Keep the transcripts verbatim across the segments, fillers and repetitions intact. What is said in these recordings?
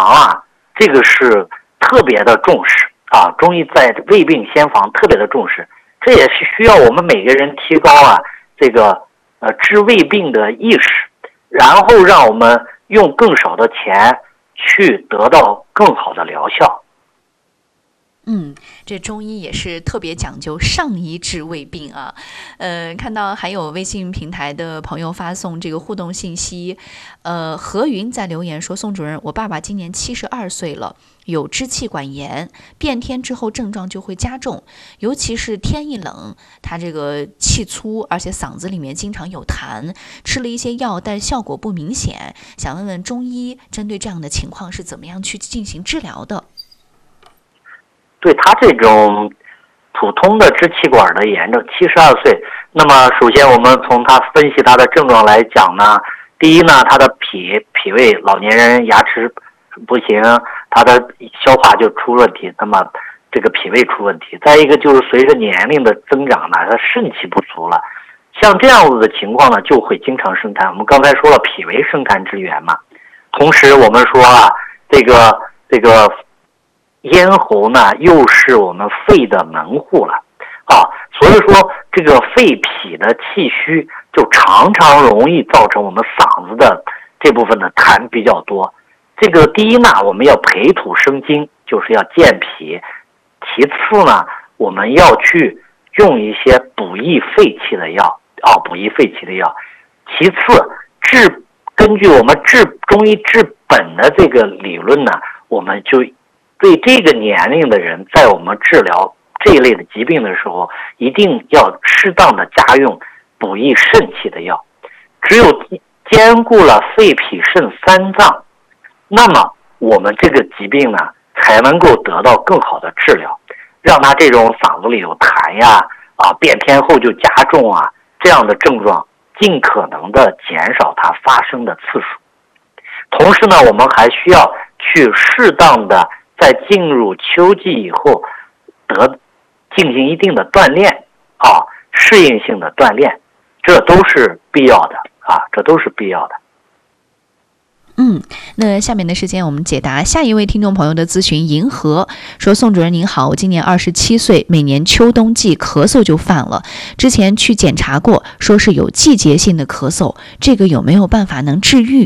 防啊，这个是特别的重视啊，中医在未病先防特别的重视，这也是需要我们每个人提高啊这个呃治未病的意识，然后让我们用更少的钱去得到更好的疗效。 嗯，这中医也是特别讲究上医治未病啊。呃，看到还有微信平台的朋友发送这个互动信息，呃，何云在留言说：宋主任，我爸爸今年七十二岁了，有支气管炎，变天之后症状就会加重，尤其是天一冷，他这个气粗，而且嗓子里面经常有痰，吃了一些药，但效果不明显。想问问中医针对这样的情况是怎么样去进行治疗的？ 对他这种普通的支气管的炎症，七十二岁，那么首先我们从他分析他的症状来讲呢，第一呢，他的脾脾胃老年人牙齿不行，他的消化就出问题，那么这个脾胃出问题。再一个就是随着年龄的增长呢，他肾气不足了，像这样子的情况呢，就会经常生痰。我们刚才说了，脾为生痰之源嘛，同时我们说啊，这个这个。咽喉呢，又是我们肺的门户了啊，所以说这个肺脾的气虚，就常常容易造成我们嗓子的这部分的痰比较多。这个第一呢，我们要培土生金，就是要健脾；其次呢，我们要去用一些补益肺气的药啊，补益肺气的药。其次，治根据我们治中医治本的这个理论呢，我们就对这个年龄的人，在我们治疗这一类的疾病的时候，一定要适当的加用补益肾气的药。只有兼顾了肺脾肾三脏，那么我们这个疾病呢，才能够得到更好的治疗，让他这种嗓子里有痰呀、啊变天后就加重啊这样的症状，尽可能的减少它发生的次数。同时呢，我们还需要去适当的在进入秋季以后得进行一定的锻炼啊，适应性的锻炼，这都是必要的啊，这都是必要的。 嗯，那下面的时间我们解答下一位听众朋友的咨询。银河说：宋主任您好，我今年二十七岁，每年秋冬季咳嗽就犯了，之前去检查过，说是有季节性的咳嗽，这个有没有办法能治愈？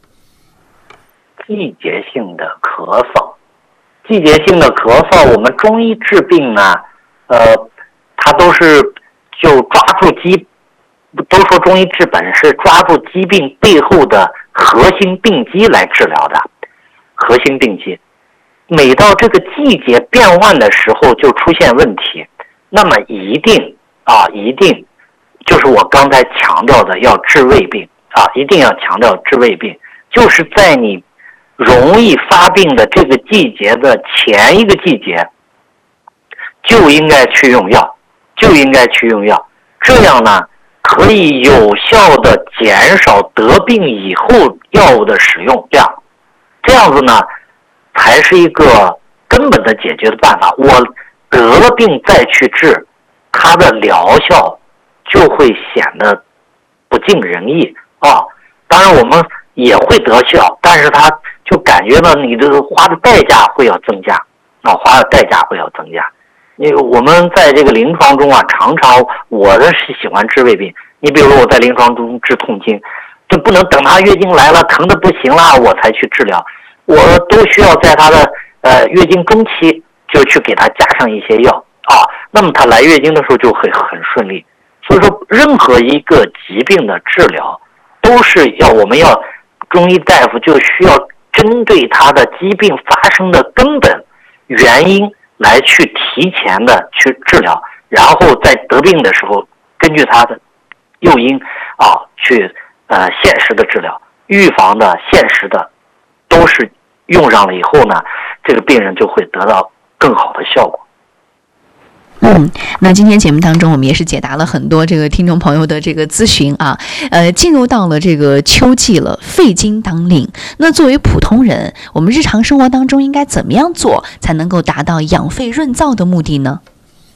季节性的咳嗽，季节性的咳嗽，我们中医治病呢，呃，它都是就抓住疾，都说中医治本是抓住疾病背后的核心病机来治疗的，核心病机。每到这个季节变换的时候就出现问题，那么一定啊，一定就是我刚才强调的要治胃病啊，一定要强调治胃病，就是在你容易发病的这个季节的前一个季节，就应该去用药，就应该去用药，这样呢，可以有效的减少得病以后药物的使用量，这样子呢，才是一个根本的解决的办法。我得了病再去治，它的疗效就会显得不尽人意啊。当然我们也会得效，但是它就感觉到你这个花的代价会要增加，啊，花的代价会要增加。因为我们在这个临床中啊，常常我的是喜欢治胃病。你比如我在临床中治痛经，就不能等她月经来了疼的不行了我才去治疗，我都需要在她的呃月经中期就去给她加上一些药啊，那么她来月经的时候就会很顺利。所以说，任何一个疾病的治疗，都是要我们要中医大夫就需要针对他的疾病发生的根本原因来去提前的去治疗，然后在得病的时候根据他的诱因啊去呃现实的治疗，预防的现实的都是用上了以后呢，这个病人就会得到更好的效果。 嗯，那今天节目当中我们也是解答了很多这个听众朋友的这个咨询啊，呃，进入到了这个秋季了，肺经当令。那作为普通人，我们日常生活当中应该怎么样做才能够达到养肺润燥的目的呢？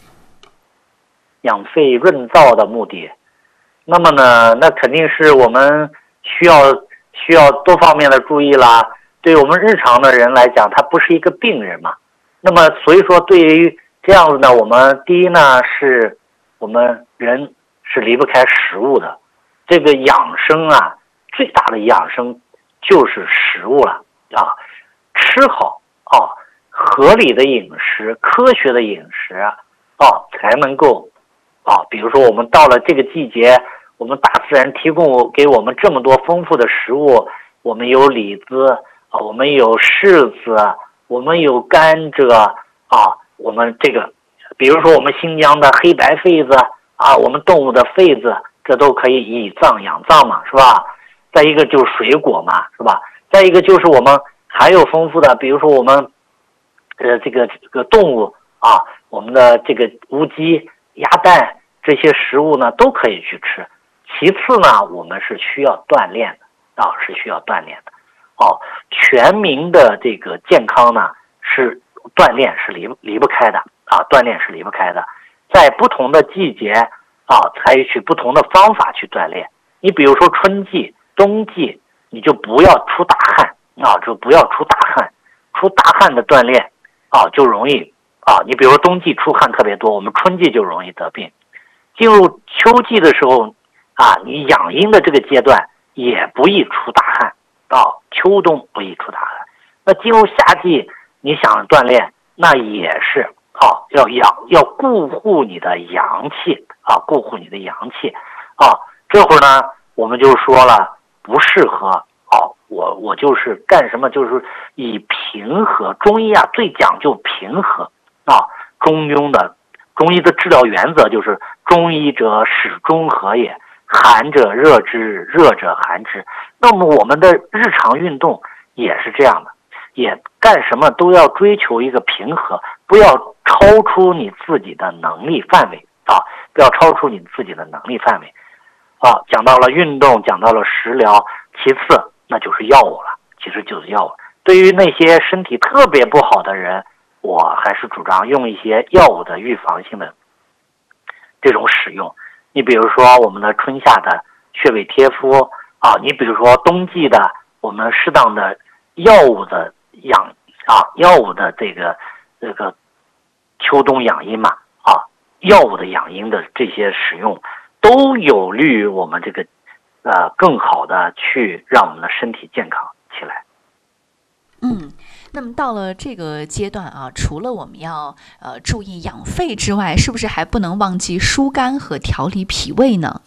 养肺润燥的目的，那么呢，那肯定是我们需要需要多方面的注意啦。 对我们日常的人来讲，他不是一个病人嘛。那么所以说，对于这样子呢，我们第一呢，是我们人是离不开食物的。这个养生啊，最大的养生就是食物了啊，吃好啊，合理的饮食，科学的饮食啊，才能够啊，比如说我们到了这个季节，我们大自然提供给我们这么多丰富的食物，我们有李子啊，我们有柿子，我们有甘蔗啊，我们这个，比如说我们新疆的黑白痱子啊，我们动物的痱子，这都可以以脏养脏嘛，是吧？再一个就是水果嘛，是吧？再一个就是我们还有丰富的，比如说我们呃这个这个动物啊，我们的这个乌鸡、鸭蛋这些食物呢都可以去吃。其次呢，我们是需要锻炼的啊，是需要锻炼的。哦，全民的这个健康呢，是锻炼是离离不开的啊，锻炼是离不开的。在不同的季节啊，采取不同的方法去锻炼。你比如说春季、冬季，你就不要出大汗啊，就不要出大汗，出大汗的锻炼啊，就容易啊。你比如说冬季出汗特别多，我们春季就容易得病。进入秋季的时候啊，你养阴的这个阶段也不易出大汗啊，秋冬不易出大汗。那进入夏季，你想锻炼，那也是啊，要养要顾护你的阳气啊，顾护你的阳气啊。这会儿呢，我们就说了，不适合啊，我我就是干什么，就是以平和。中医啊，最讲究平和啊，中庸的中医的治疗原则就是中医者始中和也，寒者热之，热者寒之。那么我们的日常运动也是这样的，也干什么都要追求一个平和，不要超出你自己的能力范围啊，不要超出你自己的能力范围啊。讲到了运动，讲到了食疗，其次那就是药物了，其实就是药物。对于那些身体特别不好的人，我还是主张用一些药物的预防性的这种使用。你比如说我们的春夏的穴位贴敷啊，你比如说冬季的我们适当的药物的养啊，药物的这个这个秋冬养阴嘛啊，药物的养阴的这些使用都有利于我们这个呃更好的去让我们的身体健康起来。 嗯，那么到了这个阶段啊，除了我们要呃注意养肺之外，是不是还不能忘记疏肝和调理脾胃呢？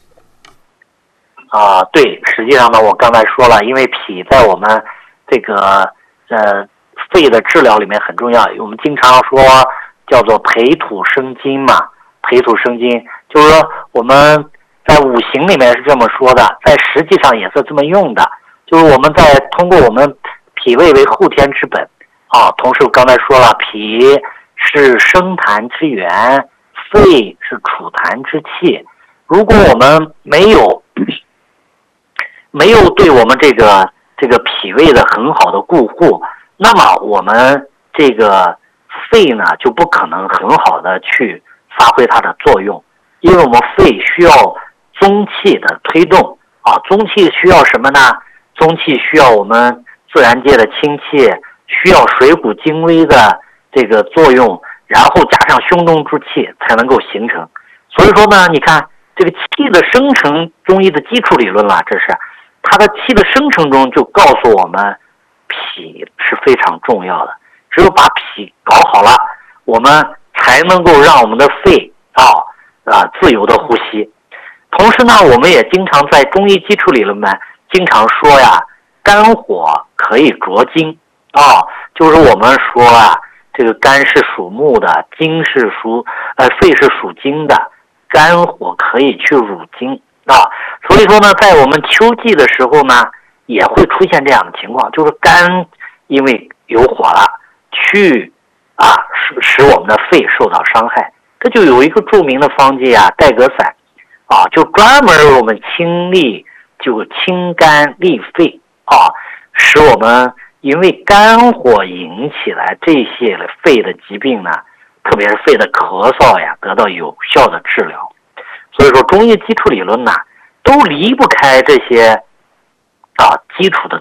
啊，对，实际上呢，我刚才说了，因为脾在我们这个呃肺的治疗里面很重要，我们经常说叫做培土生金嘛，培土生金，就是说我们在五行里面是这么说的，在实际上也是这么用的，就是我们在通过我们脾胃为后天之本啊，同时我刚才说了，脾是生痰之源，肺是储痰之器。如果我们没有没有对我们这个这个脾胃的很好的顾护，那么我们这个肺呢就不可能很好的去发挥它的作用，因为我们肺需要宗气的推动啊，宗气需要什么呢？宗气需要我们自然界的清气，需要水谷精微的这个作用，然后加上胸中之气才能够形成。所以说呢，你看这个气的生成，中医的基础理论了，这是它的气的生成中就告诉我们，脾是非常重要的。只有把脾搞好了，我们才能够让我们的肺啊啊自由的呼吸。同时呢，我们也经常在中医基础理论里面经常说呀，肝火可以灼精啊，就是我们说啊，这个肝是属木的，精是属呃肺是属金的，肝火可以去乳精啊。所以说呢，在我们秋季的时候呢，也会出现这样的情况，就是肝因为有火了，去啊使使我们的肺受到伤害。这就有一个著名的方剂啊，戴格散啊，就专门我们清利，就清肝利肺啊，使我们因为肝火引起来这些肺的疾病呢，特别是肺的咳嗽呀，得到有效的治疗。所以说中医基础理论呢，都离不开这些啊基础的东西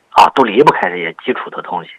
啊，都离不开这些基础的东西。